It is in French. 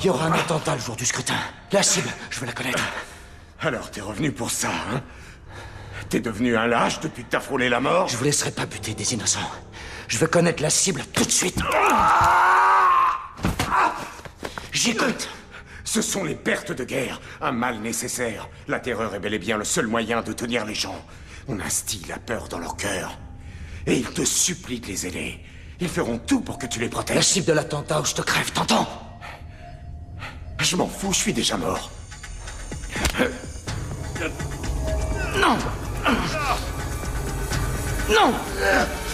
Il y aura un attentat le jour du scrutin. La cible, je veux la connaître. Alors t'es revenu pour ça, hein? T'es devenu un lâche depuis que t'as frôlé la mort? Je vous laisserai pas buter des innocents. Je veux connaître la cible tout de suite. J'écoute. Ce sont les pertes de guerre, un mal nécessaire. La terreur est bel et bien le seul moyen de tenir les gens. On instille la peur dans leur cœur. Et ils te supplient de les aider. Ils feront tout pour que tu les La protèges. cible de l'attentat où je te crève, t'entends? Je m'en fous, je suis déjà mort. Non! Non!